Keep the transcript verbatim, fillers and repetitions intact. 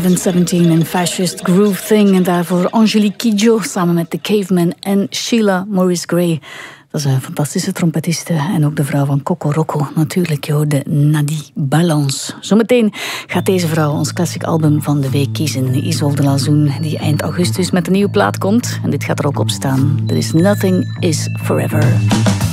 Heaven zeventien en Fascist Groove Thing. En daarvoor Angelique Kidjo samen met The Caveman en Sheila Morris Gray. Dat is een fantastische trompetiste en ook de vrouw van Coco Rocco. Natuurlijk, je hoorde Nadie Balance. Zometeen gaat deze vrouw ons classic album van de week kiezen. Isolde Lazoen, die eind augustus met een nieuwe plaat komt. En dit gaat er ook op staan. There is Nothing is Forever.